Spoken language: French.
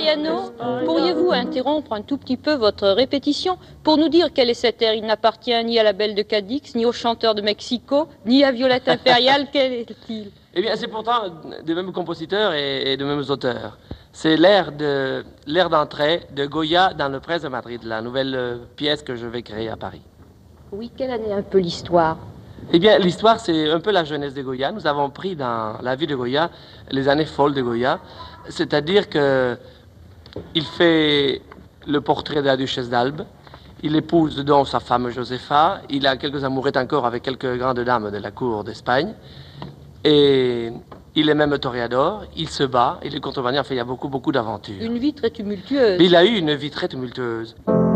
Mariano, pourriez-vous interrompre un tout petit peu votre répétition pour nous dire quel est cet air? Il n'appartient ni à la Belle de Cadix, ni au chanteur de Mexico, ni à Violette Impériale. Quel est-il? Eh bien, c'est pourtant des mêmes compositeurs et des mêmes auteurs. C'est l'air d'entrée de Goya dans Le Prince de Madrid, la nouvelle pièce que je vais créer à Paris. Oui, quelle année un peu l'histoire? Eh bien, l'histoire, c'est un peu la jeunesse de Goya. Nous avons pris dans la vie de Goya les années folles de Goya, c'est-à-dire que il fait le portrait de la duchesse d'Albe, il épouse donc sa femme Josepha, il a quelques amourettes encore avec quelques grandes dames de la cour d'Espagne, et il est même toréador, il se bat, il est contrebandier, enfin il y a beaucoup d'aventures. Une vie très tumultueuse. Mais il a eu une vie très tumultueuse.